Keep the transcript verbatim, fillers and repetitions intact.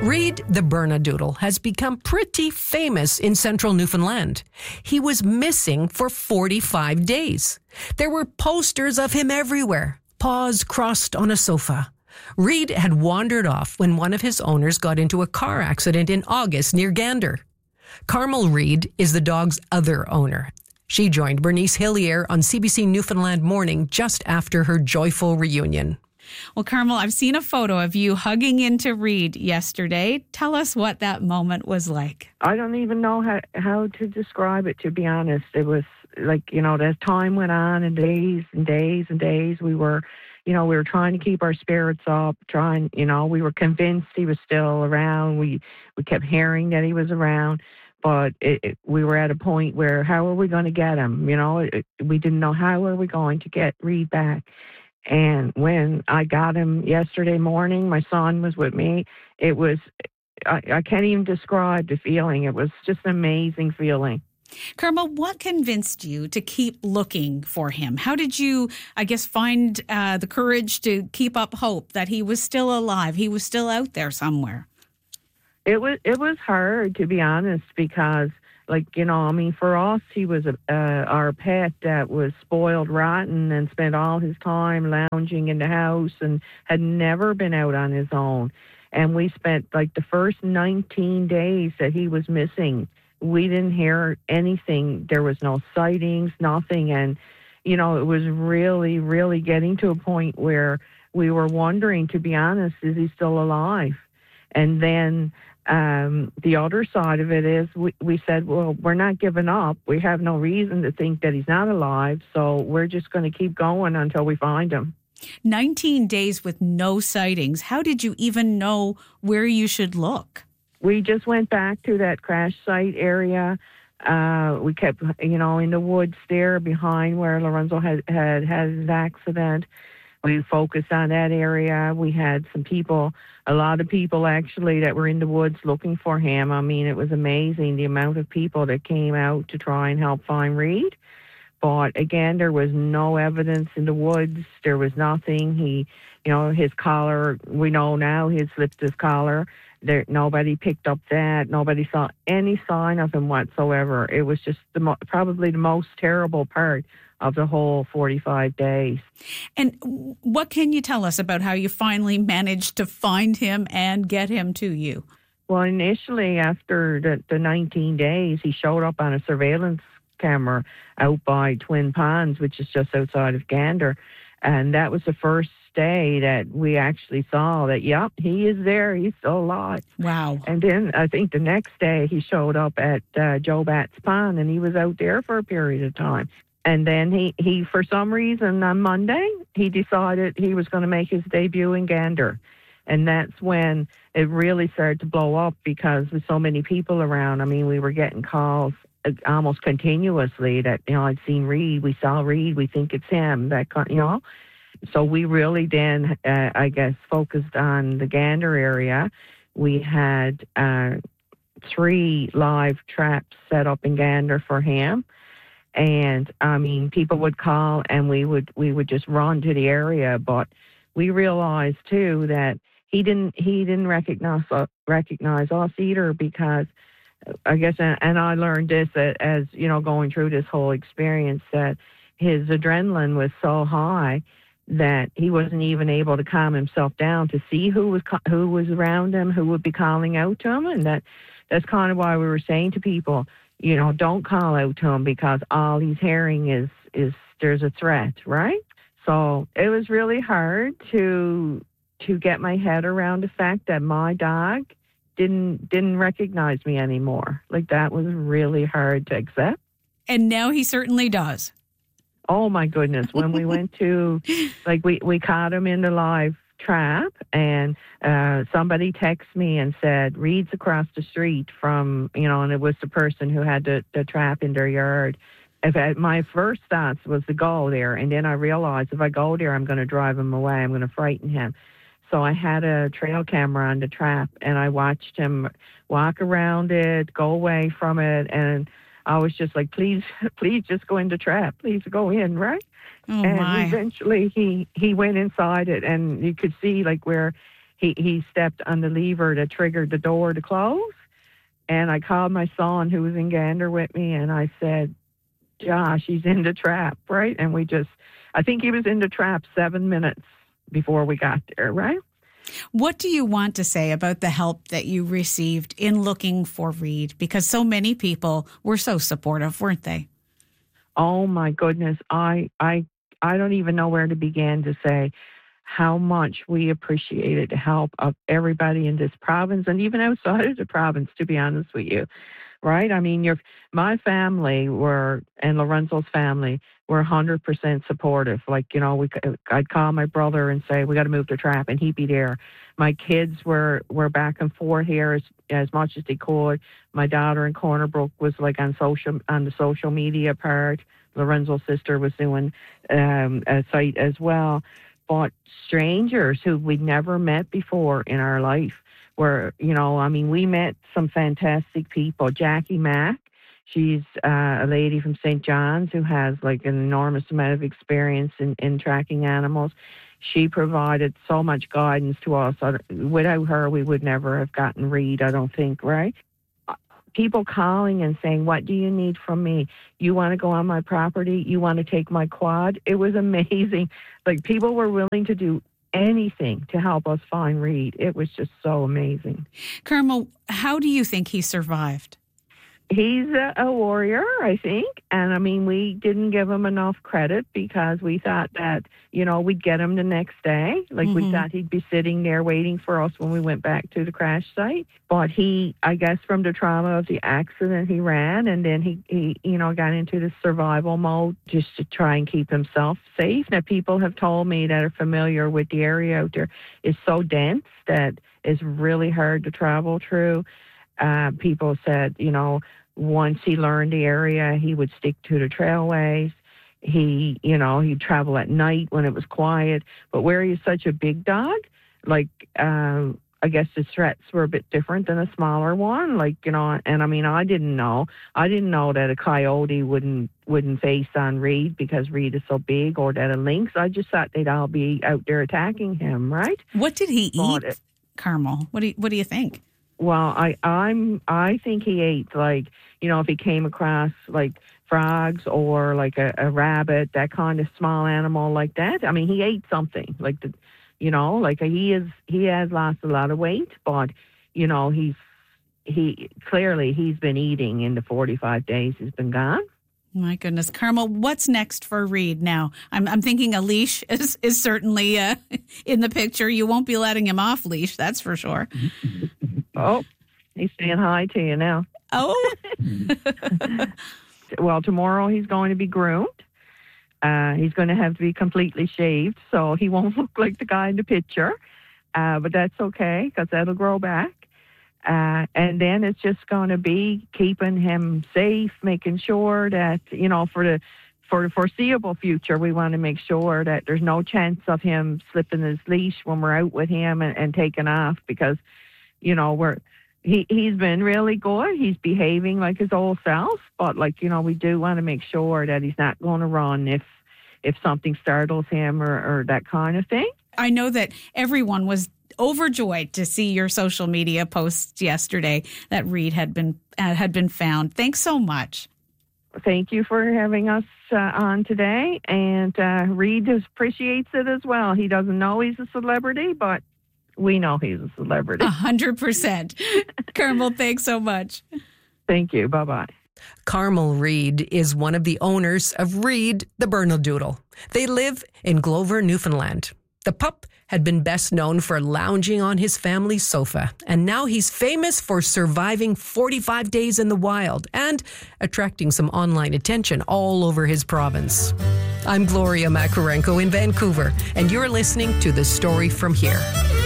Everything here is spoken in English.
Reed the Bernedoodle has become pretty famous in central Newfoundland. He was missing for forty-five days. There were posters of him everywhere, paws crossed on a sofa. Reed had wandered off when one of his owners got into a car accident in August near Gander. Carmel Reed is the dog's other owner. She joined Bernice Hillier on C B C Newfoundland Morning just after her joyful reunion. Well, Carmel, I've seen a photo of you hugging into Reed yesterday. Tell us what that moment was like. I don't even know how, how to describe it, to be honest. It was like, you know, as time went on and days and days and days, we were, you know, we were trying to keep our spirits up, trying, you know, we were convinced he was still around. We, we kept hearing that he was around, but it, it, we were at a point where how are we going to get him? You know, it, we didn't know how are we going to get Reed back. And when I got him yesterday morning, my son was with me. It was, I, I can't even describe the feeling. It was just an amazing feeling. Carmel, what convinced you to keep looking for him? How did you, I guess, find uh, the courage to keep up hope that he was still alive, he was still out there somewhere? It was, it was hard, to be honest, because like, you know, I mean, for us, he was a, uh, our pet that was spoiled rotten and spent all his time lounging in the house and had never been out on his own. And we spent like the first nineteen days that he was missing, we didn't hear anything. There was no sightings, nothing. And, you know, it was really, really getting to a point where we were wondering, to be honest, is he still alive? And then Um, the other side of it is we, we said, well, we're not giving up. We have no reason to think that he's not alive, so we're just going to keep going until we find him. nineteen days with no sightings. How did you even know where you should look? We just went back to that crash site area. Uh, we kept, you know, in the woods there behind where Lorenzo had had, had his accident. We focused on that area. We had some people, a lot of people actually, that were in the woods looking for him. I mean, it was amazing the amount of people that came out to try and help find Reed. But again, there was no evidence in the woods. There was nothing. He, you know, his collar, we know now he had slipped his collar. There, nobody picked up that. Nobody saw any sign of him whatsoever. It was just the mo- probably the most terrible part of the whole forty-five days. And what can you tell us about how you finally managed to find him and get him to you? Well, initially, after the, the nineteen days, he showed up on a surveillance camera out by Twin Ponds, which is just outside of Gander. And that was the first day that we actually saw that, yep, he is there. He's still alive. Wow. And then I think the next day he showed up at uh, Joe Bat's Pond, and he was out there for a period of time. And then he, he, for some reason, on Monday, he decided he was going to make his debut in Gander. And that's when it really started to blow up because with so many people around, I mean, we were getting calls almost continuously that, you know, I'd seen Reed, we saw Reed, we think it's him, that, you know. So we really then, uh, I guess, focused on the Gander area. We had uh, three live traps set up in Gander for him. And I mean, people would call and we would we would just run to the area. But we realized too that he didn't he didn't recognize uh, recognize us either, because I guess, and I learned this as, you know, going through this whole experience, that his adrenaline was so high that he wasn't even able to calm himself down to see who was who was around him, who would be calling out to him, and that that's kind of why we were saying to people, you know, don't call out to him because all he's hearing is, is there's a threat, right? So it was really hard to to get my head around the fact that my dog didn't didn't recognize me anymore. Like, that was really hard to accept. And now he certainly does. Oh, my goodness. When we went to, like, we, we caught him in the live trap, and uh, somebody texted me and said, Reed's across the street from, you know, and it was the person who had the, the trap in their yard. If I, my first thoughts was to go there, and then I realized if I go there, I'm going to drive him away. I'm going to frighten him. So I had a trail camera on the trap, and I watched him walk around it, go away from it, and I was just like, please, please just go in the trap. Please go in, right? Oh, and my. eventually he, he went inside it, and you could see like where he, he stepped on the lever that triggered the door to close. And I called my son, who was in Gander with me, and I said, Josh, he's in the trap, right? And we just, I think he was in the trap seven minutes before we got there, right? What do you want to say about the help that you received in looking for Reed? Because so many people were so supportive, weren't they? Oh my goodness, I I I don't even know where to begin to say how much we appreciated the help of everybody in this province and even outside of the province, to be honest with you. Right? I mean, your my family were, and Lorenzo's family were one hundred percent supportive. Like, you know, we I'd call my brother and say, we got to move the trap, and he'd be there. My kids were, were back and forth here as, as much as they could. My daughter in Corner Brook was like on social, on the social media part. Lorenzo's sister was doing um, a site as well. But strangers who we'd never met before in our life, where, you know, I mean, we met some fantastic people. Jackie Mack, she's uh, a lady from Saint John's who has like an enormous amount of experience in, in tracking animals. She provided so much guidance to us. Without her, we would never have gotten Reed, I don't think, right? People calling and saying, what do you need from me? You want to go on my property? You want to take my quad? It was amazing. Like, people were willing to do anything to help us find Reed. It was just so amazing. Carmel, how do you think he survived? He's a, a warrior, I think. And I mean, we didn't give him enough credit because we thought that, you know, we'd get him the next day. Like, mm-hmm. we thought he'd be sitting there waiting for us when we went back to the crash site. But he, I guess from the trauma of the accident, he ran, and then he, he you know, got into the survival mode just to try and keep himself safe. Now, people have told me that are familiar with the area out there is so dense that it's really hard to travel through. Uh, people said, you know, once he learned the area, he would stick to the trailways. He, you know, he'd travel at night when it was quiet. But where he's such a big dog, like, um, I guess the threats were a bit different than a smaller one. Like, you know, and I mean, I didn't know. I didn't know that a coyote wouldn't wouldn't face on Reed because Reed is so big, or that a lynx. I just thought they'd all be out there attacking him, right? What did he but eat, Carmel? What do you, what do you think? Well, I, I'm, I think he ate, like, you know, if he came across like frogs or like a, a rabbit, that kind of small animal like that. I mean, he ate something like the, you know, like he is, he has lost a lot of weight, but, you know, he's, he clearly he's been eating in the forty-five days he's been gone. My goodness. Carmel, what's next for Reed now? I'm, I'm thinking a leash is, is certainly uh, in the picture. You won't be letting him off leash, that's for sure. Oh, he's saying hi to you now. Oh. Well, tomorrow he's going to be groomed. Uh, he's going to have to be completely shaved, so he won't look like the guy in the picture. Uh, but that's okay, because that'll grow back. Uh, and then it's just going to be keeping him safe, making sure that, you know, for the for the foreseeable future, we want to make sure that there's no chance of him slipping his leash when we're out with him and, and taking off, because, you know, we're he, he's been really good. He's behaving like his old self, but, like, you know, we do want to make sure that he's not going to run if if something startles him or, or that kind of thing. I know that everyone was overjoyed to see your social media posts yesterday that Reed had been uh, had been found. Thanks so much. Thank you for having us uh, on today. And uh, Reed appreciates it as well. He doesn't know he's a celebrity, but we know he's a celebrity. A hundred percent. Carmel, thanks so much. Thank you. Bye-bye. Carmel Reed is one of the owners of Reed the Bernedoodle. They live in Glover, Newfoundland. The pup had been best known for lounging on his family's sofa, and now he's famous for surviving forty-five days in the wild and attracting some online attention all over his province. I'm Gloria Makarenko in Vancouver, and you're listening to The Story From Here.